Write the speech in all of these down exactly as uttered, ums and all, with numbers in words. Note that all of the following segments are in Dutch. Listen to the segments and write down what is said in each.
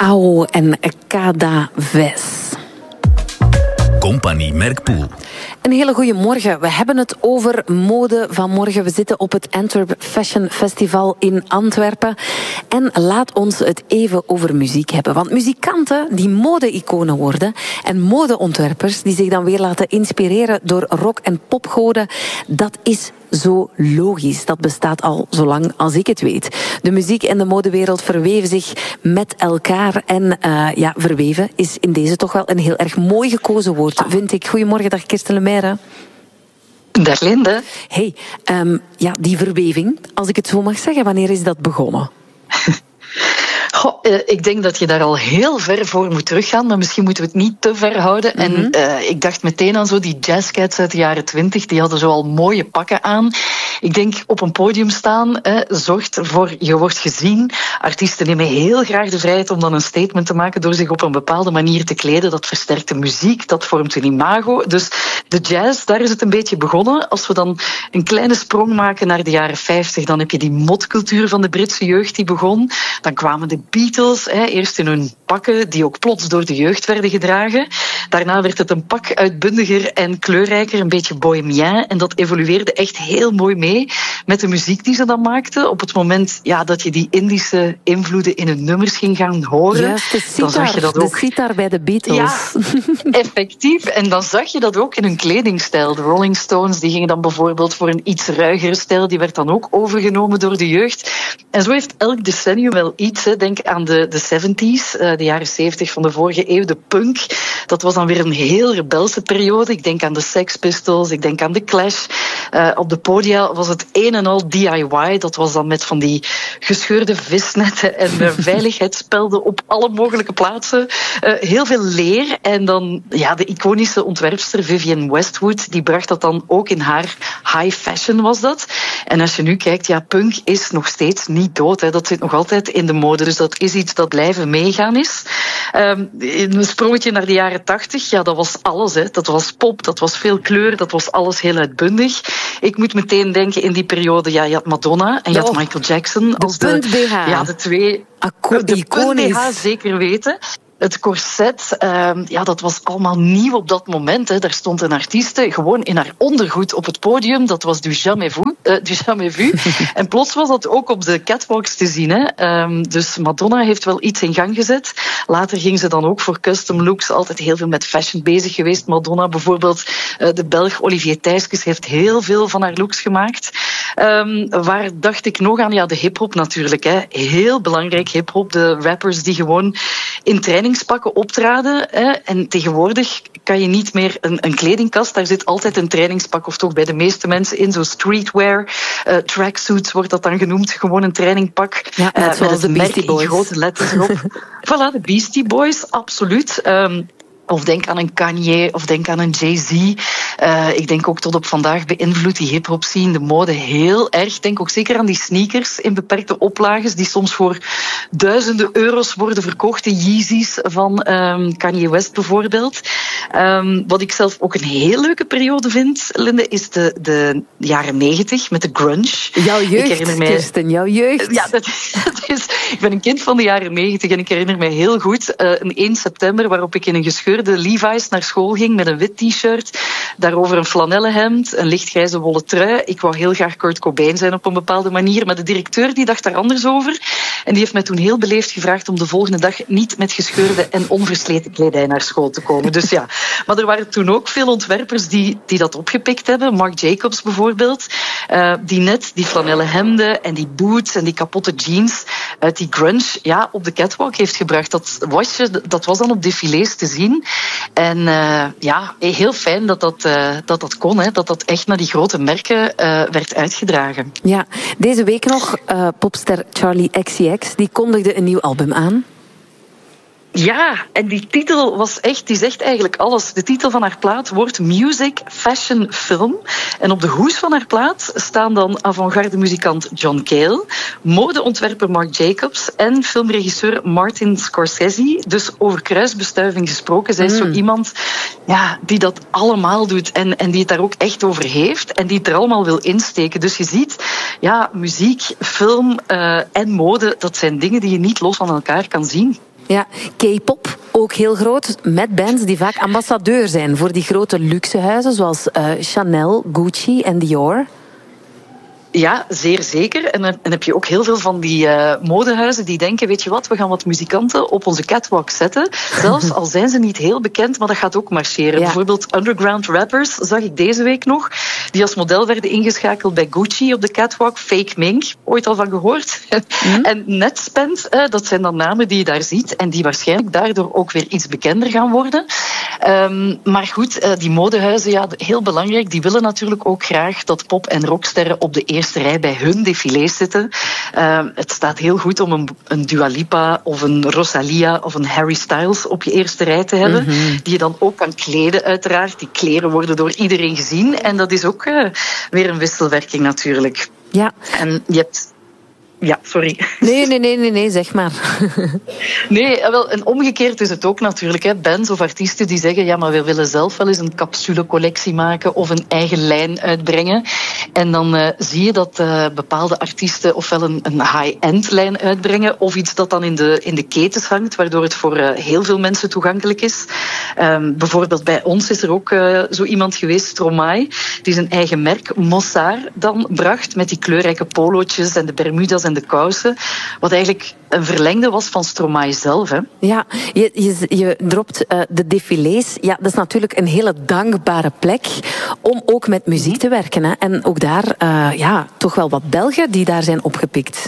Ao en Cada Ves. Compagnie Merkpoel. Een hele goede morgen. We hebben het over mode vanmorgen. We zitten op het Antwerp Fashion Festival in Antwerpen. En laat ons het even over muziek hebben. Want muzikanten die mode-iconen worden en modeontwerpers die zich dan weer laten inspireren door rock- en popgoden, dat is zo logisch. Dat bestaat al zo lang als ik het weet. De muziek en de modewereld verweven zich met elkaar. En uh, ja, verweven is in deze toch wel een heel erg mooi gekozen woord, vind ik. Goedemorgen, dag Kirsten Lemaire. Dag Linde. Hey, um, ja, die verweving, als ik het zo mag zeggen, wanneer is dat begonnen? Goh, uh, ik denk dat je daar al heel ver voor moet teruggaan, maar misschien moeten we het niet te ver houden. Mm-hmm. En uh, ik dacht meteen aan zo die jazzcats uit de jaren twintig, die hadden zo al mooie pakken aan. Ik denk op een podium staan, eh, zorgt ervoor, je wordt gezien. Artiesten nemen heel graag de vrijheid om dan een statement te maken door zich op een bepaalde manier te kleden. Dat versterkt de muziek, dat vormt een imago. Dus de jazz, daar is het een beetje begonnen. Als we dan een kleine sprong maken naar de jaren vijftig, dan heb je die modcultuur van de Britse jeugd die begon. Dan kwamen de Beatles, hè, eerst in hun pakken, die ook plots door de jeugd werden gedragen. Daarna werd het een pak uitbundiger en kleurrijker, een beetje bohemien. En dat evolueerde echt heel mooi mee met de muziek die ze dan maakten. Op het moment ja, dat je die Indische invloeden in hun nummers ging gaan horen. Juist, de sitar, dan zag je dat ook. De sitar bij de Beatles. Ja, effectief. En dan zag je dat ook in hun kledingstijl. De Rolling Stones die gingen dan bijvoorbeeld voor een iets ruigere stijl. Die werd dan ook overgenomen door de jeugd. En zo heeft elk decennium wel iets. Hè. Denk aan de, de zeventies, de jaren zeventig van de vorige eeuw. De punk, dat was dan weer een heel rebelse periode. Ik denk aan de Sex Pistols, ik denk aan de Clash. Uh, op de podia was het een en al D I Y. Dat was dan met van die gescheurde visnetten en uh, veiligheidsspelden op alle mogelijke plaatsen. Uh, heel veel leer. En dan ja, de iconische ontwerpster Vivienne Westwood, die bracht dat dan ook in haar high fashion was dat. En als je nu kijkt, ja, punk is nog steeds niet dood. Hè. Dat zit nog altijd in de mode. Dus dat is iets dat blijven meegaan is. Um, een sprongetje naar de jaren tachtig, ja, dat was alles. Hè. Dat was pop, dat was veel kleur, dat was alles heel uitbundig. Ik moet meteen denken in die periode, ja, je had Madonna en je had Michael Jackson als de, de punt B H. Ja, de twee. Akko, de punt B H zeker weten. Het corset, uh, ja, dat was allemaal nieuw op dat moment. Hè. Daar stond een artieste gewoon in haar ondergoed op het podium. Dat was du jamais vu. Uh, du jamais vu. En plots was dat ook op de catwalks te zien. Hè. Um, dus Madonna heeft wel iets in gang gezet. Later ging ze dan ook voor custom looks. Altijd heel veel met fashion bezig geweest. Madonna bijvoorbeeld, uh, de Belg Olivier Thijskes heeft heel veel van haar looks gemaakt. Um, waar dacht ik nog aan? Ja, de hiphop natuurlijk. Hè. Heel belangrijk hiphop. De rappers die gewoon in trainingspakken optraden. Hè. En tegenwoordig kan je niet meer een, een kledingkast. Daar zit altijd een trainingspak, of toch bij de meeste mensen in. Zo streetwear, uh, tracksuits wordt dat dan genoemd. Gewoon een trainingpak. Ja, net uh, zoals met de Beastie Boys. Grote letters erop. Voilà, de Beastie Boys, absoluut. Um, Of denk aan een Kanye, of denk aan een Jay-Z. Uh, ik denk ook tot op vandaag beïnvloedt die hip-hop scene de mode heel erg. Denk ook zeker aan die sneakers in beperkte oplages, die soms voor duizenden euro's worden verkocht. De Yeezys van um, Kanye West bijvoorbeeld. Um, wat ik zelf ook een heel leuke periode vind, Linde, is de, de jaren negentig met de grunge. Jouw jeugd, ik herinner mij, Kirsten, jouw jeugd. Ja, dat, dat is, ik ben een kind van de jaren negentig en ik herinner mij heel goed uh, een één september waarop ik in een gescheurde de Levi's naar school ging met een wit t-shirt, daarover een flanellen hemd, een lichtgrijze wollen trui. Ik wou heel graag Kurt Cobain zijn op een bepaalde manier, maar de directeur die dacht daar anders over. En die heeft mij toen heel beleefd gevraagd om de volgende dag niet met gescheurde en onversleten kledij naar school te komen. Dus ja, maar er waren toen ook veel ontwerpers die, die dat opgepikt hebben. Marc Jacobs bijvoorbeeld, uh, die net die flanellen hemden en die boots en die kapotte jeans uit die grunge ja, op de catwalk heeft gebracht. Dat was, je, dat was dan op défilés te zien. En uh, ja, heel fijn dat dat, uh, dat, dat kon, hè, dat dat echt naar die grote merken uh, werd uitgedragen. Ja, deze week nog, uh, popster Charli X C X, die kondigde een nieuw album aan. Ja, en die titel was echt, die zegt eigenlijk alles. De titel van haar plaat wordt Music, Fashion, Film. En op de hoes van haar plaat staan dan avant-garde muzikant John Cale, modeontwerper Marc Jacobs en filmregisseur Martin Scorsese. Dus over kruisbestuiving gesproken. Zij is mm. zo iemand ja, die dat allemaal doet en, en die het daar ook echt over heeft en die het er allemaal wil insteken. Dus je ziet, ja, muziek, film uh, en mode, dat zijn dingen die je niet los van elkaar kan zien. Ja, K-pop, ook heel groot, met bands die vaak ambassadeur zijn voor die grote luxehuizen, zoals uh, Chanel, Gucci en Dior. Ja, zeer zeker. En dan heb je ook heel veel van die uh, modehuizen die denken, weet je wat, we gaan wat muzikanten op onze catwalk zetten. Zelfs al zijn ze niet heel bekend, maar dat gaat ook marcheren. Ja. Bijvoorbeeld underground rappers zag ik deze week nog, die als model werden ingeschakeld bij Gucci op de catwalk. Fake Mink, ooit al van gehoord. Mm. En Netspend, uh, dat zijn dan namen die je daar ziet en die waarschijnlijk daardoor ook weer iets bekender gaan worden. Um, maar goed, uh, die modehuizen, ja, heel belangrijk, die willen natuurlijk ook graag dat pop- en rocksterren op de eerste rij bij hun défilés zitten. Uh, het staat heel goed om een, een Dua Lipa of een Rosalia of een Harry Styles op je eerste rij te hebben, mm-hmm. die je dan ook kan kleden uiteraard. Die kleren worden door iedereen gezien en dat is ook uh, weer een wisselwerking natuurlijk. Ja. En je hebt... Ja, sorry. Nee, nee, nee, nee, nee, zeg maar. Nee, wel, en omgekeerd is het ook natuurlijk. Hè. Bands of artiesten die zeggen, ja, maar we willen zelf wel eens een capsulecollectie maken of een eigen lijn uitbrengen. En dan uh, zie je dat uh, bepaalde artiesten ofwel een, een high-end lijn uitbrengen of iets dat dan in de, in de ketens hangt, waardoor het voor uh, heel veel mensen toegankelijk is. Um, bijvoorbeeld bij ons is er ook uh, zo iemand geweest, Stromae, die zijn eigen merk, Mossar, dan bracht met die kleurrijke polootjes en de Bermuda's en de kousen, wat eigenlijk een verlengde was van Stromae zelf. Hè. Ja, je, je, je dropt uh, de défilés. Ja, dat is natuurlijk een hele dankbare plek om ook met muziek te werken. Hè. En ook daar, uh, ja, toch wel wat Belgen die daar zijn opgepikt.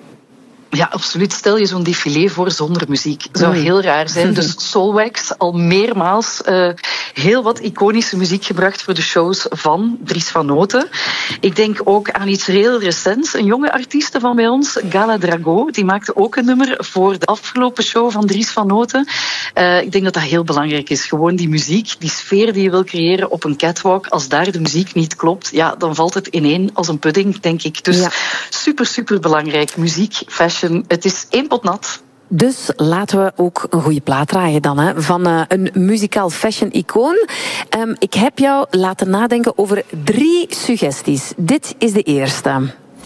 Ja, absoluut. Stel je zo'n défilé voor zonder muziek. Zou heel raar zijn. Dus Soulwax, al meermaals uh, heel wat iconische muziek gebracht voor de shows van Dries van Noten. Ik denk ook aan iets heel recents. Een jonge artieste van bij ons, Gala Drago, die maakte ook een nummer voor de afgelopen show van Dries van Noten. Uh, ik denk dat dat heel belangrijk is. Gewoon die muziek, die sfeer die je wil creëren op een catwalk. Als daar de muziek niet klopt, ja, dan valt het ineen als een pudding, denk ik. Dus ja. super, super belangrijk. Muziek, fashion. Het is één pot nat. Dus laten we ook een goede plaat draaien dan, hè, van uh, een muzikaal fashion-icoon. Um, ik heb jou laten nadenken over drie suggesties. Dit is de eerste.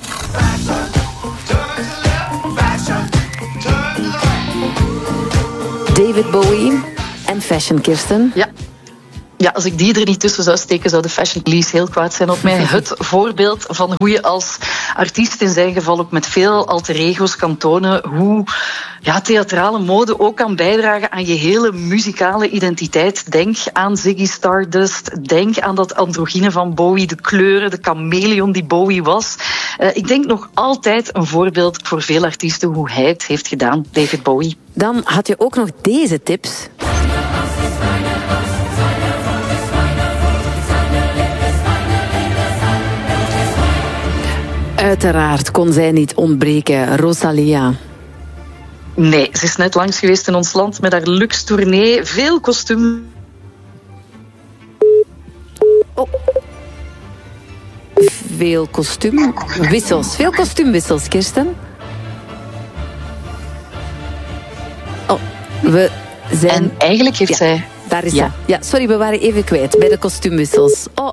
David Bowie en fashion, Kirsten. Ja. Ja, als ik die er niet tussen zou steken, zou de Fashion Police heel kwaad zijn op mij. Het voorbeeld van hoe je als artiest in zijn geval ook met veel alter ego's kan tonen hoe ja, theatrale mode ook kan bijdragen aan je hele muzikale identiteit. Denk aan Ziggy Stardust, denk aan dat androgyne van Bowie, de kleuren, de chameleon die Bowie was. Uh, ik denk nog altijd een voorbeeld voor veel artiesten hoe hij het heeft gedaan, David Bowie. Dan had je ook nog deze tips. Uiteraard kon zij niet ontbreken, Rosalia. Nee, ze is net langs geweest in ons land met haar luxe tournee. Veel kostuum. Oh. Veel kostuumwissels. Veel kostuumwissels, Kirsten. Oh, we zijn... En eigenlijk heeft ja, zij... Daar is ja. ze. Ja, sorry, we waren even kwijt bij de kostuumwissels. Oh...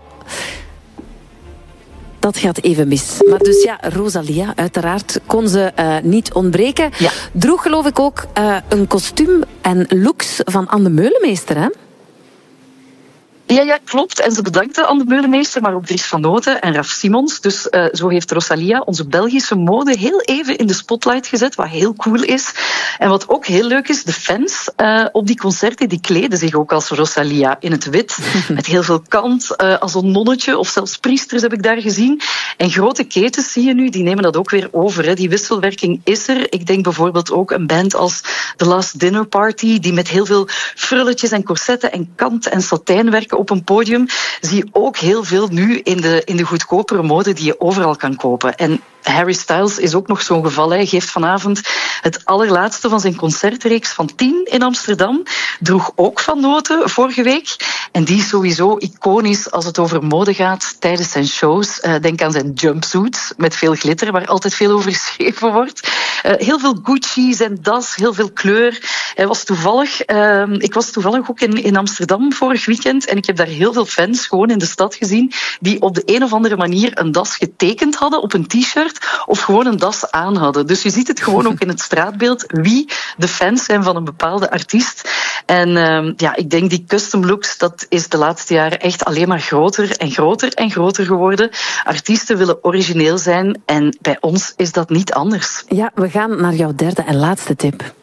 Dat gaat even mis. Maar dus ja, Rosalia, uiteraard kon ze uh, niet ontbreken. Ja. Droeg geloof ik ook uh, een kostuum en looks van Anne Meulemeester, hè? Ja, ja, klopt. En ze bedankte Anne Meulemeester, maar ook Dries van Noten en Raf Simons. Dus uh, zo heeft Rosalia onze Belgische mode heel even in de spotlight gezet, wat heel cool is. En wat ook heel leuk is, de fans uh, op die concerten, die kleden zich ook als Rosalia in het wit. Met heel veel kant, uh, als een nonnetje of zelfs priesters heb ik daar gezien. En grote ketens zie je nu, die nemen dat ook weer over. Hè. Die wisselwerking is er. Ik denk bijvoorbeeld ook een band als The Last Dinner Party, die met heel veel frulletjes en corsetten en kant en satijn werken op een podium, zie je ook heel veel nu in de, in de goedkopere mode die je overal kan kopen. En Harry Styles is ook nog zo'n geval. Hij geeft vanavond het allerlaatste van zijn concertreeks van tien in Amsterdam. Droeg ook Van Noten vorige week. En die is sowieso iconisch als het over mode gaat tijdens zijn shows. Uh, denk aan zijn jumpsuit met veel glitter, waar altijd veel over geschreven wordt. Uh, heel veel Gucci, zijn das, heel veel kleur. Hij was toevallig, uh, ik was toevallig ook in, in Amsterdam vorig weekend en ik heb daar heel veel fans gewoon in de stad gezien die op de een of andere manier een das getekend hadden op een t-shirt of gewoon een das aan hadden. Dus je ziet het gewoon ook in het straatbeeld wie de fans zijn van een bepaalde artiest. En uh, ja, ik denk die custom looks, dat is de laatste jaren echt alleen maar groter en groter en groter geworden. Artiesten willen origineel zijn en bij ons is dat niet anders. Ja, we gaan naar jouw derde en laatste tip.